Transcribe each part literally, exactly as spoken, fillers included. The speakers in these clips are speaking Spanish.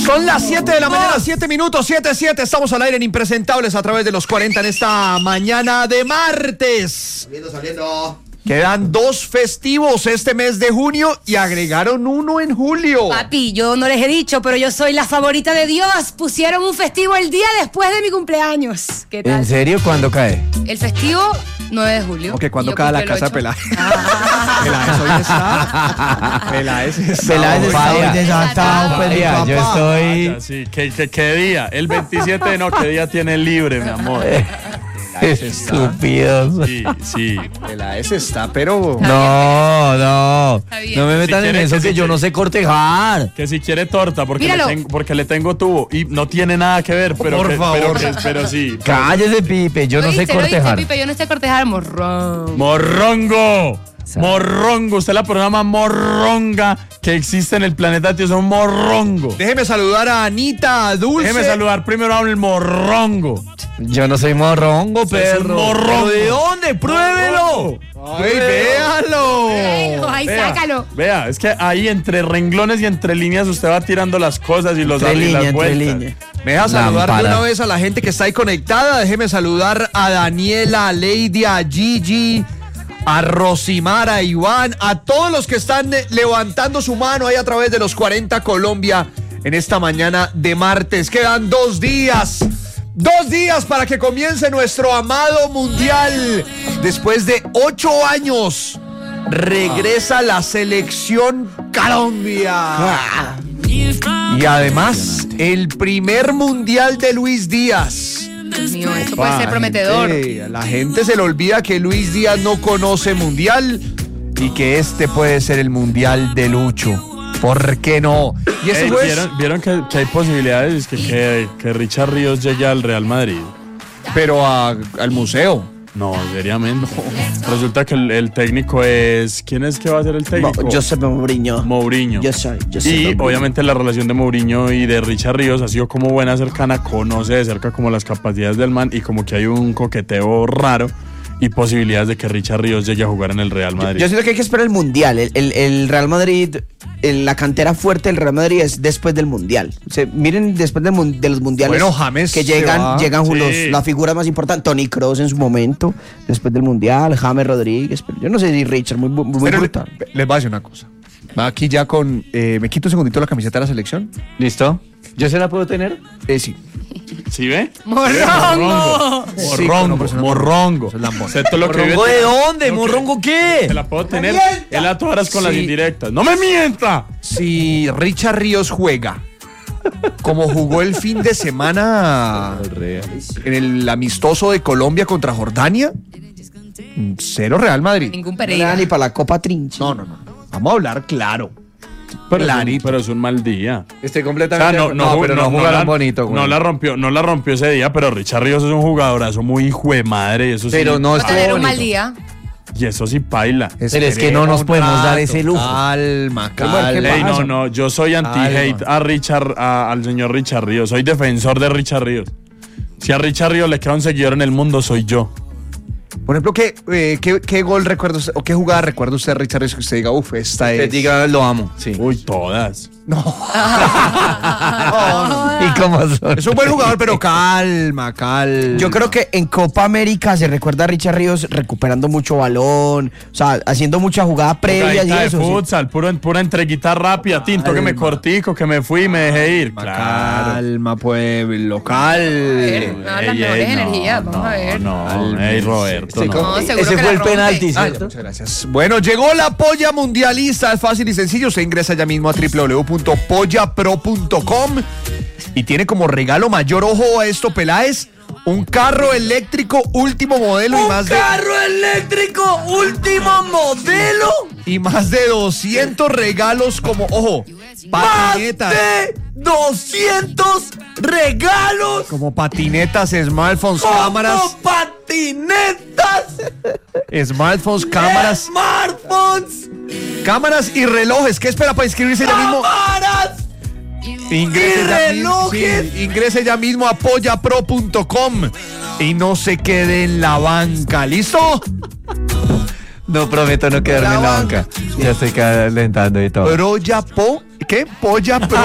Son las siete de la mañana, siete minutos, siete, siete. Estamos al aire en Impresentables a través de los cuarenta en esta mañana de martes. Saliendo, saliendo. Quedan dos festivos este mes de junio y agregaron uno en julio. Papi, yo no les he dicho, pero yo soy la favorita de Dios. Pusieron un festivo el día después de mi cumpleaños. ¿Qué tal? ¿En serio? ¿Cuándo cae? El festivo nueve de julio. Ok, ¿cuándo Yo cae la cumplí el casa ocho. Peláez? Peláez hoy está. Peláez está. Peláez está hoy desatado, Vaya, yo estoy... Vaya, sí, ¿qué, qué, ¿qué día? El veintisiete, no, ¿qué día tiene libre, mi amor? Estúpidos. Sí, sí. Peláez está, pero... No, no. Está bien. No me metan Si en quiere, eso que que si yo quiere. no sé cortejar. Que si quiere torta, porque le, Míralo. tengo, porque le tengo tubo. Y no tiene nada que ver, pero, Por que- favor. pero, que- pero sí. Cállese, Pipe, yo no sé ¿Oíste, lo oíste, cortejar. Pipe? Yo no sé cortejar, morrón. ¡Morrongo! Morrongo, usted es la programa morronga que existe en el planeta Tierra, es un morrongo. Déjeme saludar a Anita Dulce. Déjeme saludar primero a el morrongo. Yo no soy morrongo, Usted es un perro. morrongo. ¿Pero ¿de dónde? ¡Pruébelo! ¡Ay, véalo! Ay, ay, Vea, sácalo. Vea, es que ahí entre renglones y entre líneas usted va tirando las cosas y los Entre y las línea, entre vueltas. línea. Me deja saludar de Lámpara. una vez a la gente que está ahí conectada. Déjeme saludar a Daniela, a Lady, a Gigi, a Rosimar, a Iván, a todos los que están eh, levantando su mano ahí a través de los cuarenta Colombia en esta mañana de martes. Quedan dos días. Dos días para que comience nuestro amado mundial. Después de ocho años, regresa la selección Colombia. Y además, el primer mundial de Luis Díaz. Dios mío, esto puede Pa, ser prometedor. Sí, a la gente se le olvida que Luis Díaz no conoce mundial y que este puede ser el mundial de Lucho. ¿Por qué no? Y ese Ey, juez, ¿Vieron, vieron que, que hay posibilidades que, que, que Richard Ríos llegue al Real Madrid? pero a- al museo. No, seriamente. Resulta que el, el técnico es... ¿Quién es que va a ser el técnico? Josep Mourinho. Mourinho. Yo soy, yo soy Y Mourinho. obviamente la relación de Mourinho y de Richard Ríos ha sido como buena, cercana, conoce de cerca como las capacidades del man y como que hay un coqueteo raro y posibilidades de que Richard Ríos llegue a jugar en el Real Madrid. Yo siento que hay que esperar el Mundial. El, el- el Real Madrid, el- la cantera fuerte del Real Madrid es después del Mundial. O sea, miren después del mun- de los Mundiales Bueno, James que se llegan, va. llegan Sí. los, las figuras más importantes. Toni Kroos en su momento, después del Mundial, James Rodríguez. Pero yo no sé si Richard, muy, bu- muy Pero le- brutal. les voy a decir una cosa. Va aquí ya con... eh, ¿Me quito un segundito la camiseta de la selección? ¿Listo? ¿Yo se la puedo tener? Eh, sí. ¿Sí ve? ¡Morrongo! Sí, Morrongo, no, pero eso no- morrongo. eso es lambón. Usted todo lo que ¿Morrongo vive- de dónde? lo que- ¿Morrongo qué? Se la puedo tener. Él a todas horas con las Sí. indirectas. ¡No me mienta! Si Richard Ríos juega como jugó el fin de semana en el amistoso de Colombia contra Jordania, cero Real Madrid. Ningún No le Pereira. da ni para la Copa Trinchi. No, no, no. Vamos a hablar claro. Pero, es un, Clarito. pero es un mal día. Estoy O completamente... sea, no, no, no, pero no, no jugaron la, bonito. güey. no la rompió, no la rompió ese día, pero Richard Ríos es un jugadorazo muy hijo de madre. Eso sí, Pero no Va a estuvo tener un mal bonito. día. Y eso sí paila. Pero es que no nos un podemos dar rato. ese lujo. Calma, ¿qué calma. Ey, no, pasa? no, yo soy anti-hate a Richard, a- al señor Richard Ríos. Soy defensor de Richard Ríos. Si a Richard Ríos le queda un seguidor en el mundo, soy yo. Por ejemplo, ¿qué, eh, qué, qué gol recuerda usted, o qué jugada recuerda usted, Richard, Ríos, que usted diga, uff, esta Te es... diga, lo amo, sí. Uy, todas. ¿Y cómo son? Es un buen jugador, pero calma, calma. Yo creo que en Copa América se recuerda a Richard Ríos recuperando mucho balón, o sea, haciendo muchas jugadas previas y Jugadita de eso. sí. futsal, puro, pura entreguita rápida, tinto que me Calma. cortico, que me fui y me dejé ir. Calma, Claro. calma, pueblo, A ver, calma. no, las Ey, mejores ey, no, energías, vamos no, a ver. No, ey, Roberto, Sí, no. No, seguro Ese que fue la el rompe. penalti, Ah, ¿cierto? muchas gracias. Bueno, llegó la polla mundialista, es fácil y sencillo. Usted ingresa ya mismo a w w w punto polla pro punto com y tiene como regalo mayor, ojo a esto, Peláez, un carro eléctrico último modelo y más de eléctrico último modelo! y más de doscientos regalos como, ojo, patinetas, doscientos regalos como patinetas, smartphones, cámaras, patinetas, smartphones, cámaras, smartphones, cámaras y relojes. ¿Qué espera para inscribirse ya mismo? cámaras. Ingrese ¡Y ya, mismo, relojes! sí, ingrese ya mismo a polla pro punto com y no se quede en la banca. ¿Listo? No prometo no quedarme en la banca. Ya estoy calentando y todo. Proya Po, ¿qué? Polla Pro.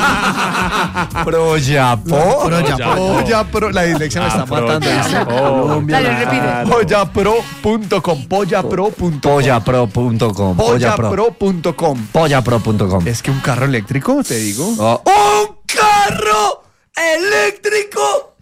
Proyapo. Proya- Polla Pro. La dislexia me está matando. ¿viste? Dale, repite. Pollapro punto com. Pollapro punto com. Pollapro punto com. Pollapro punto com. Pollapro punto com. Es que un carro eléctrico, te digo. Oh, ¡Un carro eléctrico!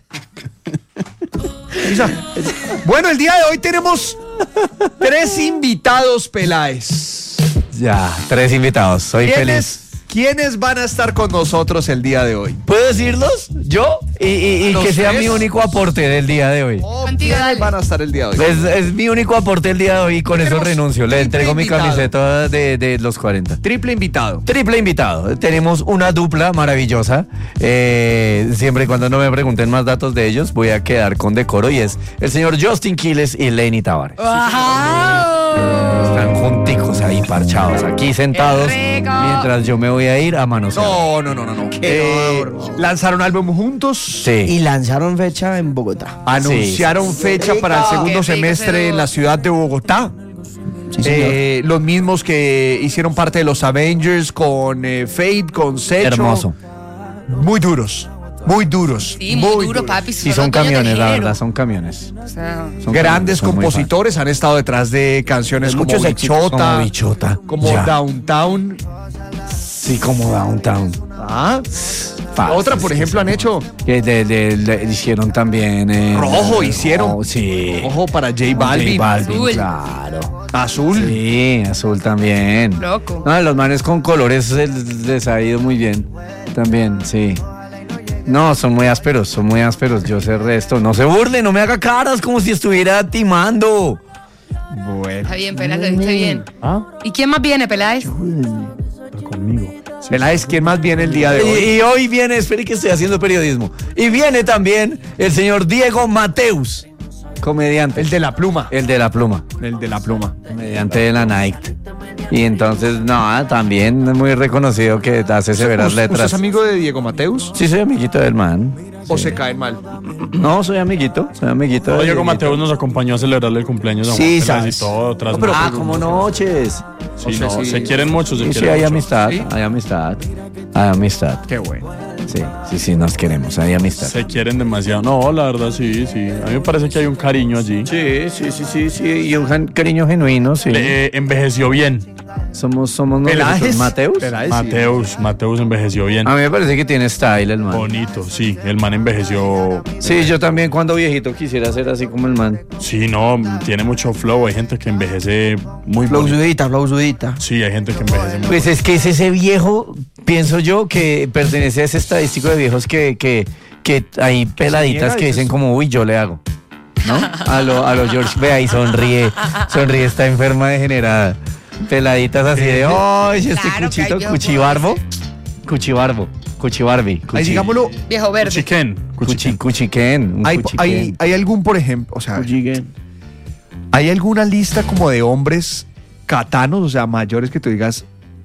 Isa. Bueno, el día de hoy tenemos tres invitados, Peláez. ya, tres invitados. Soy feliz. ¿Quiénes, ¿Quiénes van a estar con nosotros el día de hoy? ¿Puedo decirlos? Yo. Y, y- y ¿Los que sea tres? mi único aporte del día de hoy. Oh, Contigo, ¿quiénes dale. van a estar el día de hoy? Es, es mi único aporte el día de hoy y con eso Tenemos renuncio. Le triple entrego mi invitado. camiseta de, de los cuarenta. Triple invitado. Triple invitado. Tenemos una dupla maravillosa. Eh, siempre y cuando no me pregunten más datos de ellos, voy a quedar con decoro. Y es el señor Justin Quiles y Lenny Tavares. Están junticos ahí, parchados, aquí sentados. Qué rico. Mientras yo me voy a ir a manosear. No, no, no, no, no. Eh, lanzaron álbum juntos. Sí. Y lanzaron fecha en Bogotá. Anunciaron fecha para el segundo Qué rico semestre ese en la dúo. ciudad de Bogotá. Sí, señor. Eh, los mismos que hicieron parte de los Avengers con eh, Fate, con Secho. Hermoso. Muy duros. Muy duros. Sí, muy, duro, duros. papi. Sí, son camiones, la verdad, son camiones. O sea, Son Grandes camiones, son muy compositores han estado detrás de canciones De como muchos éxitos, Bichota, como Bichota, como ya. Downtown. fáciles. Sí, como Downtown. Ah, Fácil, otra, por sí, ejemplo, sí. han hecho Que de- de- de- hicieron también. eh, Rojo, hicieron. oh, sí. Ojo para J J Balvin. Balvin, Azul. claro. Azul. Sí, azul también. Loco. No, los manes con colores les, les ha ido muy bien. También, sí. No, son muy ásperos, son muy ásperos. Yo sé el resto. No se burle, no me haga caras como si estuviera timando. Bueno. Está bien, Peláez, lo viste bien. Ah, ¿Y quién más viene, Peláez? está conmigo. Sí, Peláez, ¿quién más viene el día de hoy? Y, y hoy viene, espere que estoy haciendo periodismo. Y viene también el señor Diego Mateus, comediante. El de la pluma. El de la pluma. El de la pluma. Comediante de la Night. Y entonces, no, también es muy reconocido que hace severas ¿Usted letras. es amigo de Diego Mateus? Sí, soy amiguito del man. ¿O Sí. se caen mal? No, soy amiguito, soy amiguito. No, de Diego Dieguito. Mateus nos acompañó a celebrarle el cumpleaños a Juan Sí, Peláez sabes. y todo. Tras No, pero- Ah, nosotros. como noches. Sí, o sea, no, sí. se quieren mucho, se Sí, sí, quieren hay mucho. amistad, ¿Sí? hay amistad. Hay amistad. Qué bueno. Sí, sí, sí, nos queremos, hay amistad. Se quieren demasiado. No, la verdad, sí, sí. A mí me parece que hay un cariño allí. Sí, sí, sí, sí, sí. Y un jan- cariño genuino, sí. Eh, envejeció bien. Somos, somos Peláez. nosotros. Mateus. Peláez, sí. Mateus, Mateus envejeció bien. A mí me parece que tiene style el man. Bonito, sí. El man envejeció. Sí, yo también cuando viejito quisiera ser así como el man. Sí, no, tiene mucho flow. Hay gente que envejece muy bonito. Aplausudita, aplausudita. Sí, hay gente que envejece muy Pues es que es ese viejo, pienso yo, que pertenece a ese estadístico de viejos que, que, que hay peladitas que dicen como, uy, yo le hago. ¿No? A lo, a lo George, vea y sonríe, sonríe, está enferma degenerada. Peladitas así de, ay, este Claro que hay cuchito, viejos cuchibarbo, cuchibarbo, cuchibarbi. Ahí digámoslo, Viejo verde. Chiquen. Cuchi, cuchiquén, un hay, cuchiquén. hay, hay algún, por ejemplo, o sea, Cuchiquén. ¿hay alguna lista como de hombres catanos, o sea, mayores que tú digas,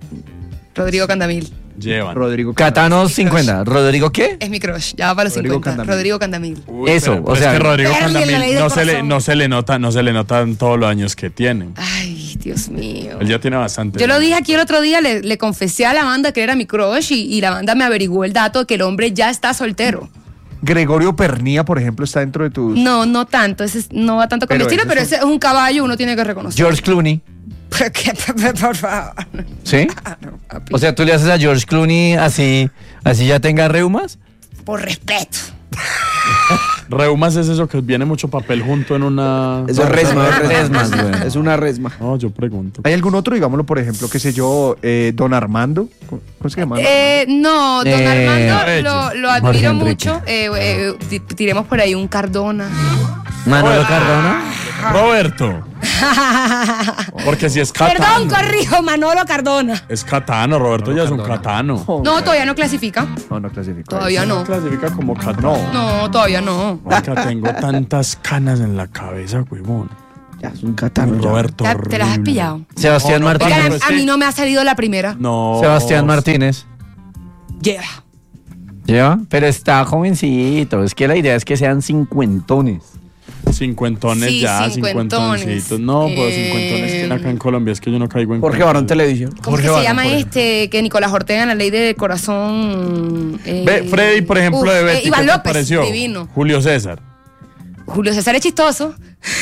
Rodrigo Candamil. Llevan. Rodrigo Catanos cincuenta. ¿Rodrigo qué? Es mi crush. Ya va para los Rodrigo cincuenta. Candamil. Rodrigo Candamil. Uy, Eso, pero- o pero sea, es que Rodrigo Verdi en la ley Candamil del no se, le, corazón. no se le nota, no se le notan todos los años que tiene. Ay, Dios mío. Él ya tiene bastante. Yo lo dije aquí el otro día, le, le confesé a la banda que era mi crush y, y la banda me averiguó el dato de que el hombre ya está soltero. Gregorio Pernía, por ejemplo, está dentro de tus... No, no tanto, ese es- no va tanto con Pero mi estilo, ese pero es ese es un caballo, uno tiene que reconocer. George Clooney. Por favor. ¿Sí? O sea, tú le haces a George Clooney así, así ya tenga reumas. Por respeto. Reumas es eso que viene mucho papel junto en una. Eso es resma, es Resmas, resma. güey. Es una resma. No, yo pregunto. ¿Hay algún otro, digámoslo, por ejemplo, qué sé yo, eh, Don Armando? ¿Cómo cómo se llama? Eh, no, don Eh, Armando Reyes. lo, lo Jorge admiro Enrique. mucho. Eh, eh, ti- tiremos por ahí un Cardona. Manolo Cardona. Roberto. Porque si es Perdón, catano. corrijo, Manolo Cardona. Es catano, Roberto ya es un catano. No, todavía no clasifica. No, no clasificó. Todavía no. Clasifica como catano. No, todavía no. Marica, tengo tantas canas en la cabeza, huevón. Ya, es un catano. ya. Roberto. ¿Te, te las has horrible. pillado? Sebastián No, no, Oigan, Martínez. pero a, es a mí que- no me ha salido la primera. No. Sebastián Martínez. Lleva. ¿Ya? Pero está jovencito. Es que la idea es que sean cincuentones. Cincuentones Sí, ya, cincuentones. cincuentoncitos. No, pues Eh, cincuentones que acá en Colombia es que yo no caigo en Jorge cuentos. Barón Televisión. ¿Cómo Jorge que se Barón, llama por este? Que Nicolás Ortega en la ley de corazón. eh, Ve, Freddy, por ejemplo, uf, de eh, Betty, Iván ¿qué te López, pareció? divino. Julio César. Julio César es chistoso.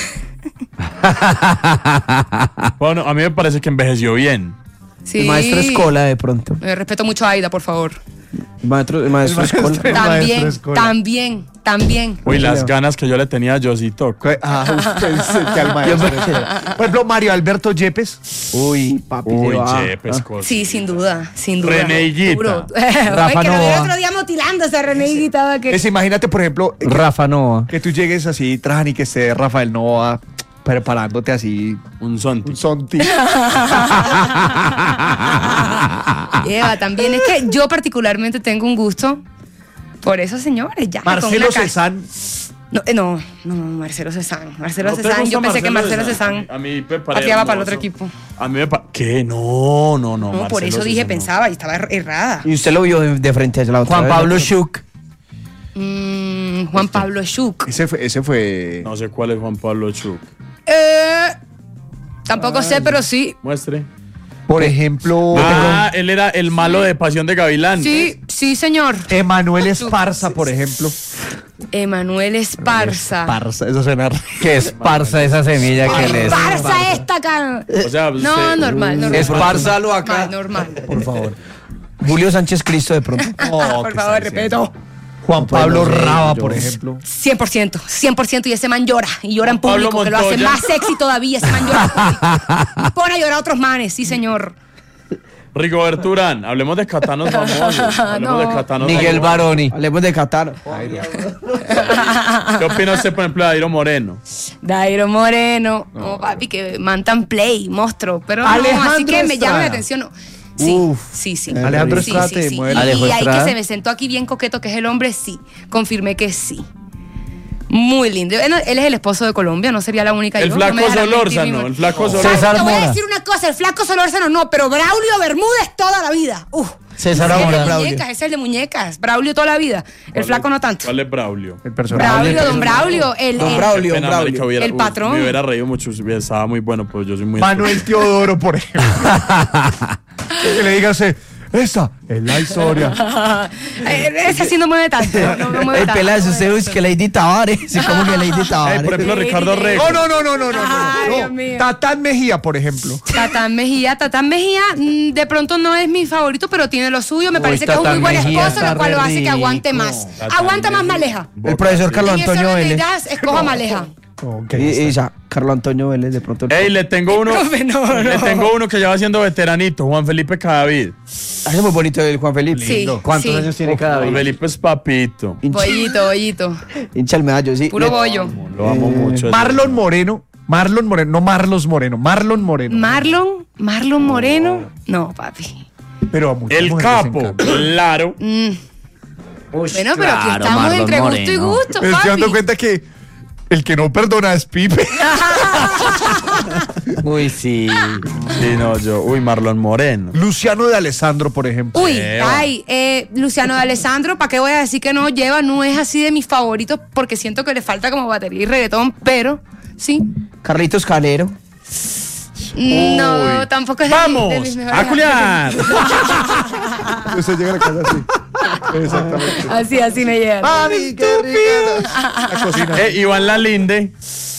Bueno, a mí me parece que envejeció bien. Sí. El maestro Escola, de pronto. Eh, respeto mucho a Aida, por favor. El maestro, el maestro, El maestro- Escola. El maestro También, Escola. también, también. Uy, las Leo. ganas que yo le tenía a Josito. ¿Qué? Ah, usted dice que al maestro. Por ejemplo, Mario Alberto Yepes. Uy, papi. Uy, se va. Yepes, Ah. cosas. Sí, sin duda, sin duda. René Higuita. Duro. Rafa Oye, que lo vi el Nova. otro día mutilándose a René Higuita, que- Es, imagínate, por ejemplo, que, Rafa Nova. que tú llegues así, Tran, y que esté Rafael Nova preparándote así Un sonti. un sonti. Eva, también es que yo particularmente tengo un gusto por esos señores. Ya, con Marcelo una ca- Cezanne. No, eh, no, no, Marcelo Cezanne. Marcelo ¿No te Cezanne, gusta yo pensé que Marcelo Cezanne? Cezanne A mí me parece pateaba para el otro hermoso. equipo. A mí me pa- ¿Qué? No, no, no. No, por Marcelo eso dije, Cezanne no. pensaba y estaba er- errada. Y usted lo vio de, de frente a la otra Juan vez, Pablo ¿no? Schuch. Mm, Juan Pablo Schuch. Ese fue, ese fue. No sé cuál es Juan Pablo Chuk. Eh, tampoco sé, pero sí. Muestre. Por ejemplo, Ah, él era el malo de Pasión de Gavilán. Sí, sí, señor. Emanuel Esparza, por ejemplo. Emanuel Esparza. Esparza, eso suena. Que esparza esa semilla que le es. Esparza esta cara. O sea, No, usted- normal, normal. Espárzalo acá. Normal, normal. Por favor. Julio Sánchez Cristo, de pronto. Oh, Por ¿qué favor, está diciendo? respeto. Juan Pablo Bueno, sí, Raba, yo- por ejemplo. cien por ciento, cien por ciento. Y ese man llora. Y llora en Juan Pablo público, que lo hace Montoya. más sexy todavía. Ese man llora en público. Y pone a llorar a otros manes, sí, señor. Rigoberto Urán. Hablemos de catanos famosos. Hablemos de No. catanos Miguel famosos. Baroni. Hablemos de Qatar. ¿Qué opina usted, por ejemplo, de Dairo Moreno? Dairo Moreno. No, papi, que mantan play, monstruo. Pero no, Alejandro así que me llama la Estrada. atención. No. Sí, Uf. sí, sí. Alejandro Sí, Estrada sí, te sí. mueve. Y, Alejo y ahí que Estrada. se me sentó aquí bien coqueto, que es el hombre, sí. Confirmé que sí. Muy lindo. Él, él es el esposo de Colombia, no sería la única. El yo, flaco no me dejarán mentir, Solórzano. mi- El flaco ¿Sabes? Solórzano. César Te voy a Mora. decir una cosa, el flaco Solórzano no, pero Braulio Bermúdez toda la vida. Uf. César Ese es el Mora. de muñecas, ese es el de muñecas. Braulio toda la vida. El flaco no tanto. ¿Cuál es Braulio? El personaje. Braulio, don Braulio. El, Don el- Braulio. Pena, Braulio. marica, hubiera- El uf, patrón. Me hubiera reído mucho. Estaba muy bueno, pero yo soy muy. Manuel Teodoro, por ejemplo. Que le digas, eh, esa es la historia. Eh, Ese sí no mueve tanto. No, no mueve El tanto. pelado, usted es que Lady Tavares. Sí, como que Lady Ay, Tavares. por ejemplo, Sí, Ricardo sí. Rego. No, no, no, no, no, no. Ay, no. Dios mío. Tatán Mejía, por ejemplo. Tatán Mejía, Tatán Mejía, mm, de pronto no es mi favorito, pero tiene lo suyo. Me Uy, parece que es un muy Tatán buen Mejía esposo, está lo cual lo re hace que rico. aguante más. Tatán Aguanta más Mejía. Maleja. El profesor Carlos En ese Antonio orden de Vélez. jazz, escoja Maleja. Ok, Y, está. y ya, Carlos Antonio Vélez, de pronto. Ey, le tengo uno. Profe, no, Le no. tengo uno que ya va siendo veteranito, Juan Felipe Cadavid. Hace muy bonito el Juan Felipe. Sí, ¿Cuántos sí. años tiene cada Juan vez? Felipe es papito. Hincha, Bollito, bollito. hincha el medallo, sí. Puro Le- bollo. Lo amo Eh, mucho. ese. Marlon Moreno. Marlon Moreno, no Marlos Moreno. Marlon Moreno. Marlon, Marlon Moreno. No, papi. Pero a muchas El mujeres les capo, encanta. claro. Mm. Uy, Bueno, pero aquí claro, estamos Marlon entre gusto y Moreno. gusto, Me estoy dando papi. cuenta que el que no perdona es Pipe. Uy, sí. Sí, no, yo. Uy, Marlon Moreno. Luciano de Alessandro, por ejemplo. Uy, Eva. ay, eh, Luciano de Alessandro, ¿para qué voy a decir que no lleva? No es así de mis favoritos porque siento que le falta como batería y reggaetón, pero sí. Carlitos Calero. No, Uy. tampoco es de, ¡Vamos! de mis mejores ¡A culiar! Usted llega a la casa así. Exactamente. Así, así me llega. ¡Mami, qué rica! La cocina. Eh, Iván Lalinde.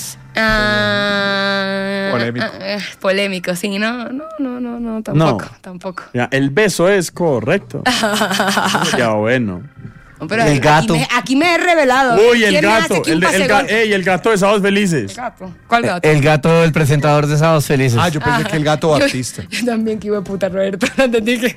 Ah, Polémico. ah, ah, polémico, sí, no, no, no, no, no, tampoco, tampoco. Ya, el beso es correcto. Ya, bueno. No, pero El aquí, gato. Aquí me, aquí me he revelado. Uy, el ¿Quién me hace gato. aquí El, un de- el, ga- pasegol? ey, el gato de Sábados Felices. El gato. ¿Cuál gato? El gato, el presentador de Sábados Felices. Ah, yo pensé que el gato Yo- artista. Yo, también, que iba de puta, Roberto. No entendí que.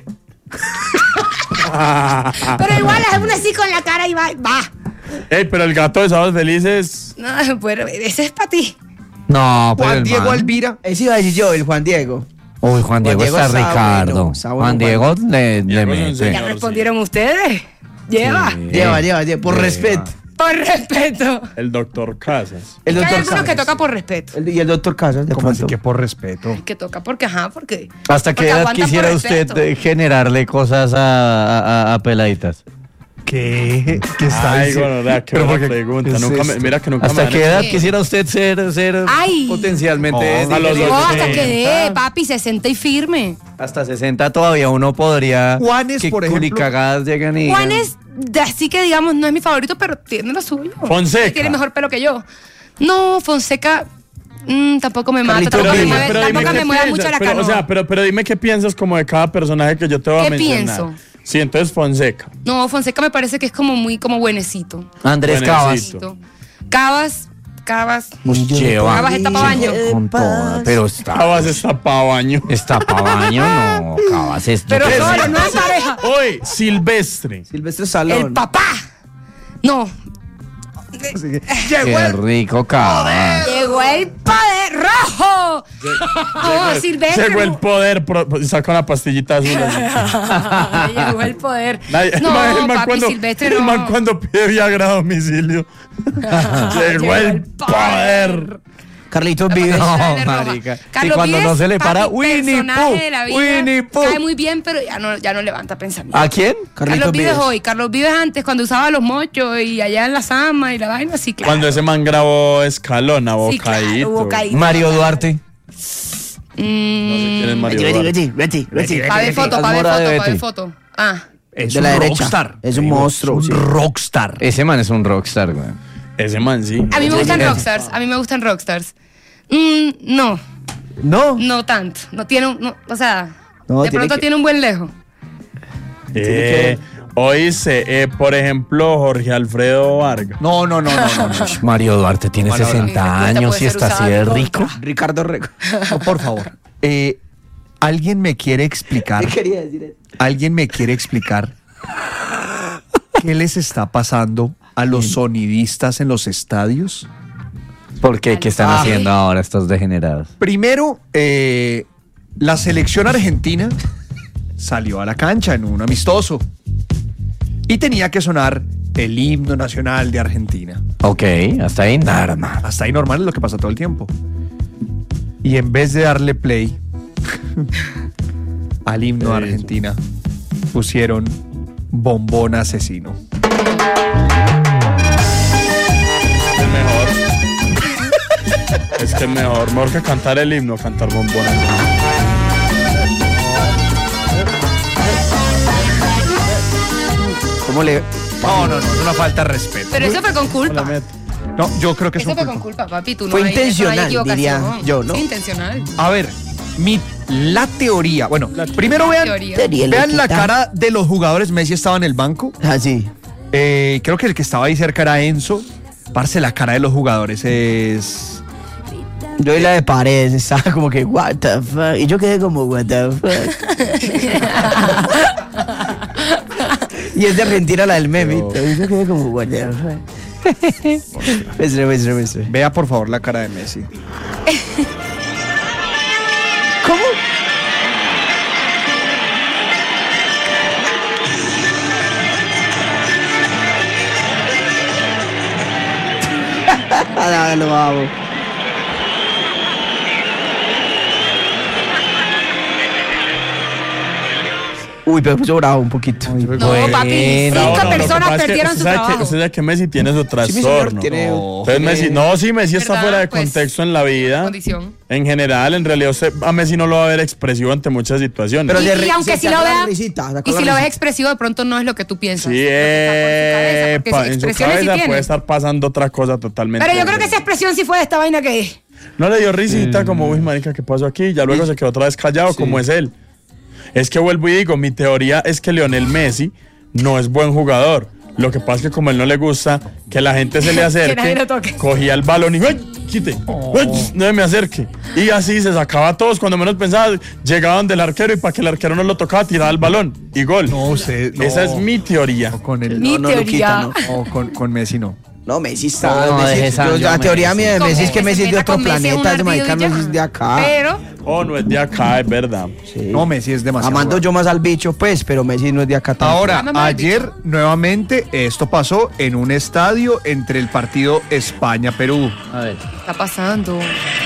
Pero igual es uno así con la cara y va. va. Ey, pero el gato de Sábados Felices. No, pero ese es para ti. No, pero Juan el Diego man- Alvira. Ese iba a decir yo, el Juan Diego. Uy, Juan Diego, Diego está, está Ricardo. bueno, está bueno, Juan Juan. Diego le, le Diego es un mete. señor. Ya sí. respondieron ustedes. Lleva. Sí. Lleva, lleva, lleva. Por Lleva. respeto. Por respeto. El doctor Casas. El Que hay doctor algunos que Casas. toca por respeto. El- y el doctor Casas, de ¿Cómo así pronto. que por respeto? Que toca porque, ajá, porque. ¿Hasta qué porque edad aguantan quisiera por usted respeto. eh, generarle cosas a, a- a peladitas? ¿Qué? ¿Qué está Ay, diciendo? gonorrea, qué Pero buena porque- pregunta. ¿qué es Nunca me- esto? mira que nunca ¿Hasta me qué han edad hecho- quisiera usted ser, ser Ay. potencialmente? No, a los digerible? No, hasta que sesenta. dé, papi, sesenta y firme. Hasta sesenta todavía uno podría. Juanes, que por ejemplo. culicagadas llegan y. Juan es, de- así que digamos, no es mi favorito, pero tiene lo suyo. Fonseca. Tiene mejor pelo que yo. No, Fonseca mm, tampoco me mata, Carlito tampoco me Ruiz. mueve, pero dime tampoco qué me mueve piensas, mucho la pero, canoa. O sea, pero, pero dime qué piensas como de cada personaje que yo te voy a ¿Qué mencionar. pienso? Sí, entonces Fonseca. No, Fonseca me parece que es como muy como buenecito. Andrés Buenecito. Cabas. Cabas, Cabas. Lleva. Cabas está pa' baño. Con toda, pero está. Cabas está pa' baño. Está pa' baño, no. Cabas es. Pero ¿Qué solo, sí? no es pareja. Hoy, Silvestre. Silvestre Salón. El papá. No. Qué rico Cabas. Llegó el poder rojo. Oh, Silvestre. Llegó el poder, pro- saca una pastillita azul. así. Llegó el poder. Nadie- No, el man papi, cuando, Silvestre el no. man cuando pide Viagra a domicilio. Llegó el poder. Carlitos La Vives. pantalla No, verde roja. marica. Carlos Y cuando Vives, no se le para, papi, Winnie personaje Pooh, de la vida, Winnie Pooh. cae muy bien, pero ya no, ya no levanta pensamiento. ¿A quién? Carlos Carlitos Vives Vives. hoy, Carlos Vives antes, cuando usaba los mochos y allá en la Sama y la vaina, sí, claro. Cuando ese man grabó Escalón, Sí, claro, abocadito. bocadito. Mario Duarte. No sé quién es Mario Betty, Duarte. Betty, Betty, Betty. Pa' ver foto, pa' ver Mora de foto, pa' ver Betty. foto. Ah. Es De un la derecha. rockstar. Es un Digo, monstruo, Es un sí. rockstar. Ese man es un rockstar, güey. Ese man, sí. A mí me gustan Eh. rockstars, a mí me gustan rockstars. Mm, no, No. no tanto. No tiene un, no, o sea, No, de tiene pronto que- tiene un buen lejo. Eh, oíste, eh, por ejemplo, Jorge Alfredo Vargas. No, no, no, no, no, no. Mario Duarte tiene Bueno, sesenta ahora- años puede y ser está así usado de en rico. contra. Ricardo Rego. No, por favor. Eh, ¿Alguien me quiere explicar? ¿Qué quería decir eso? ¿Alguien me quiere explicar qué les está pasando a los sonidistas en los estadios? ¿Por qué? ¿Qué están Ah. haciendo ahora estos degenerados? Primero, eh, la selección argentina salió a la cancha en un amistoso y tenía que sonar el himno nacional de Argentina. Ok, hasta ahí nada más. Hasta ahí normal es lo que pasa todo el tiempo. Y en vez de darle play al himno de Eso. Argentina, pusieron Bombón Asesino. Es mejor. Es que es mejor. Mejor que cantar el himno, cantar bombona. ¿Cómo le.? No, no, no, es una falta de respeto. Pero eso fue con culpa. No, yo creo que es Eso un fue culpa. con culpa, papi. Tú no Fue hay- eso no hay intencional, equivocación. diría yo, ¿no? Sí, intencional. A ver, mi, la teoría. Bueno, primero vean, Teoría. Teoría vean la loquita. cara de los jugadores. Messi estaba en el banco. Ah, sí. Eh, creo que el que estaba ahí cerca era Enzo. Parce, la cara de los jugadores es... Yo y la de Paredes estaba como que, what the fuck. Y yo quedé como, what the fuck. Y es de Argentina la del meme. Y yo quedé como, what the fuck. Muestre, muestre, muestre. Vea por favor la cara de Messi. ¿Cómo? Ah, lo vamos. Uy, pero puso bravo un poquito. No, papi, Bravo, cinco no, lo que personas pasa es que perdieron usted su sabe que- trabajo. Usted sabe que Messi tiene su Sí, mi señor, trastorno. tiene- No. Entonces Messi, no, sí, Messi está ¿Verdad? fuera de Pues, contexto en la vida. Condición. En general, en realidad, usted, a Messi no lo va a ver expresivo ante muchas situaciones. Pero Y, de ri- y aunque sí, sí te lo acuerdas vea, la risita, te y acuerdas si la lo ves risita. expresivo, de pronto no es lo que tú piensas. sí, Lo que está por su cabeza, porque epa, sí, en su expresiones sí cabeza tiene. puede estar pasando otra cosa totalmente. Pero yo creo que esa diferente. expresión sí fue de esta vaina que es. No le dio risita como, uy, marica, ¿qué pasó aquí? Ya luego se quedó otra vez callado, como es él. Es que vuelvo y digo, mi teoría es que Lionel Messi no es buen jugador. Lo que pasa es que como a él no le gusta que la gente se le nadie acerque, lo toque. cogía el balón y ¡ay, quite! ¡Ay, no me acerque! Y así se sacaba a todos, cuando menos pensaba, llegaba donde el arquero y para que el arquero no lo tocaba, tiraba el balón y gol. No, usted... no. Esa es mi teoría. No, con el... Mi no, no, teoría. Luquita, no, con, con Messi no. No, Messi está. No, Messi- deje esa, yo- yo la teoría Messi. mía de Con Messi es que se Messi es de meta otro con Messi planeta, es de un marica, ardido y Messi es ya. de acá. Pero, Oh, no es de acá, es verdad. Sí. No, Messi es demasiado. Amando bueno. yo más al bicho, pues, pero Messi no es de acá tanto. Ahora, Ámame al ayer nuevamente esto pasó en un estadio entre el partido España-Perú. A ver. está pasando.